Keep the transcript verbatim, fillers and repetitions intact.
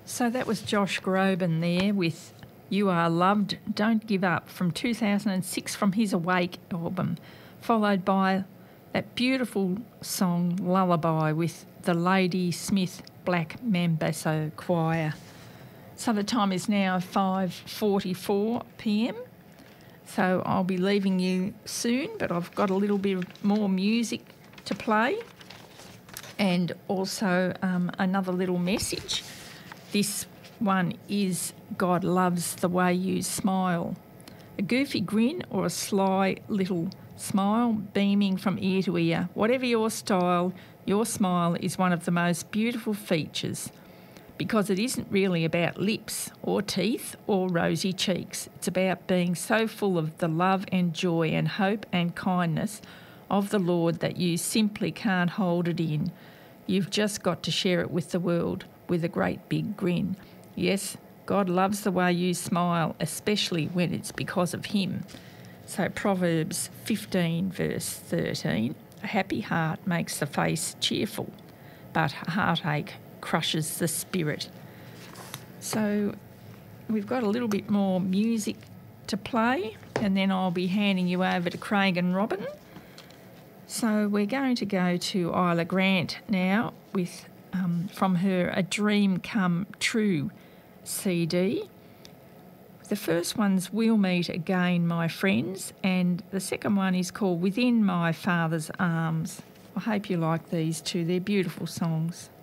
So that was Josh Groban there with You Are Loved, Don't Give Up from two thousand six from his Awake album, followed by that beautiful song Lullaby with the Lady Smith Black Mambasso Choir. So the time is now five forty-four p m, so I'll be leaving you soon, but I've got a little bit more music to play and also um, another little message. This one is God loves the way you smile. A goofy grin or a sly little smile beaming from ear to ear. Whatever your style, your smile is one of the most beautiful features because it isn't really about lips or teeth or rosy cheeks. It's about being so full of the love and joy and hope and kindness of the Lord that you simply can't hold it in. You've just got to share it with the world with a great big grin. Yes, God loves the way you smile, especially when it's because of him. So Proverbs fifteen verse thirteen, a happy heart makes the face cheerful, but heartache crushes the spirit. So we've got a little bit more music to play and then I'll be handing you over to Craig and Robin. So we're going to go to Isla Grant now with um, from her A Dream Come True C D. The first one's We'll Meet Again, My Friends, and the second one is called Within My Father's Arms. I hope you like these two. They're beautiful songs.